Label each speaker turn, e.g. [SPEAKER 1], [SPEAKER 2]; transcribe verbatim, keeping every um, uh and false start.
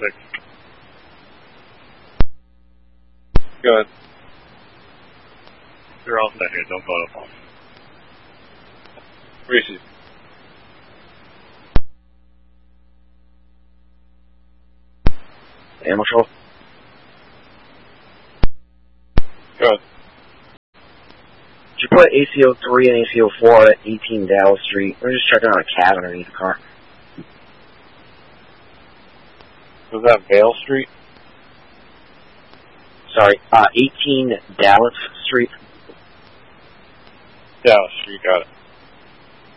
[SPEAKER 1] six. Good. You're all set here, don't go to phone. Reese's.
[SPEAKER 2] Ammo control.
[SPEAKER 1] Good.
[SPEAKER 2] Did you put A C O three and A C O four at eighteen Dallas Street? We're just checking out a cab underneath the car.
[SPEAKER 1] Was that Vale Street?
[SPEAKER 2] Sorry, uh, eighteen Dallas Street.
[SPEAKER 1] Dallas Street, got it.